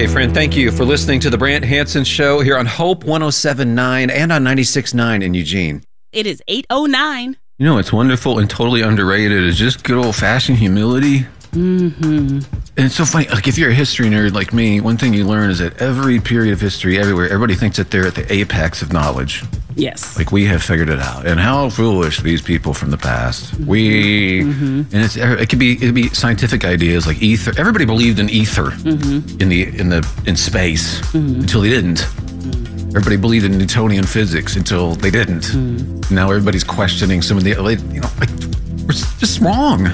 Hey, friend, thank you for listening to the Brant Hansen Show here on Hope 107.9 and on 96.9 in Eugene. It is 8:09. You know, it's wonderful and totally underrated is just good old-fashioned humility. Mm-hmm. And it's so funny, like if you're a history nerd like me, one thing you learn is that every period of history, everywhere, everybody thinks that they're at the apex of knowledge. Yes. Like we have figured it out. And how foolish these people from the past. And it could be scientific ideas like ether. Everybody believed in ether in space until they didn't. Everybody believed in Newtonian physics until they didn't. Now everybody's questioning some of the, we're just wrong.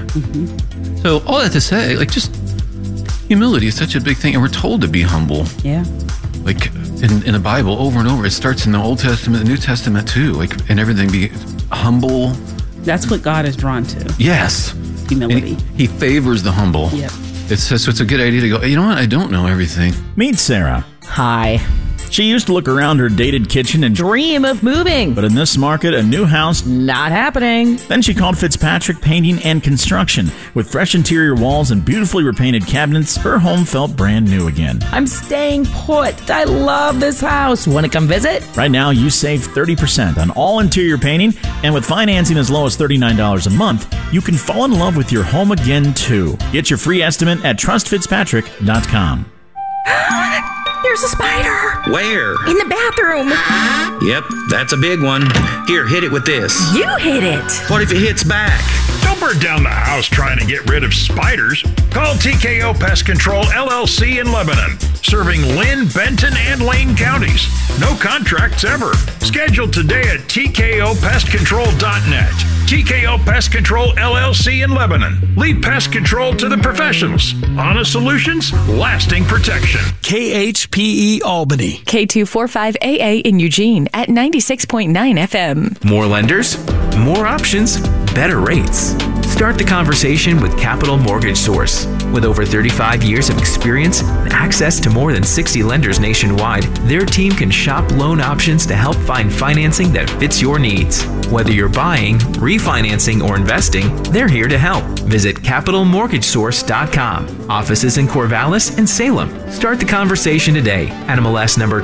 So all that to say, like just humility is such a big thing, and we're told to be humble. Yeah. Like in the Bible, over and over, it starts in the Old Testament, the New Testament too. Like and everything, be humble. That's what God is drawn to. Yes. Humility. He favors the humble. Yep. So it's a good idea to go, you know what? I don't know everything. Meet Sarah. Hi. She used to look around her dated kitchen and Dream of moving. but in this market, a new house. Not happening. Then she called Fitzpatrick Painting and Construction. With fresh interior walls and beautifully repainted cabinets, her home felt brand new again. I'm staying put. I love this house. Want to come visit? Right now, you save 30% on all interior painting, and with financing as low as $39 a month, you can fall in love with your home again, too. Get your free estimate at trustfitzpatrick.com. There's a spider. Where? In the bathroom. Yep, that's a big one. Here, hit it with this. You hit it. What if it hits back? Don't burn down the house trying to get rid of spiders. Call TKO Pest Control LLC in Lebanon, serving Lynn, Benton, and Lane counties. No contracts ever. Schedule today at tkopestcontrol.net. TKO Pest Control LLC in Lebanon. Leave pest control to the professionals. Honest solutions, lasting protection. KHPE Albany. K245AA in Eugene at 96.9 FM. More lenders, more options, better rates. Start the conversation with Capital Mortgage Source. With over 35 years of experience and access to more than 60 lenders nationwide, their team can shop loan options to help find financing that fits your needs. Whether you're buying, refinancing, or investing, they're here to help. Visit CapitalMortgageSource.com. Offices in Corvallis and Salem. Start the conversation today. NMLS number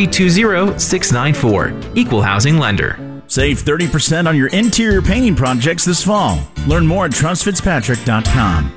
2320694. Equal Housing Lender. Save 30% on your interior painting projects this fall. Learn more at trustfitzpatrick.com.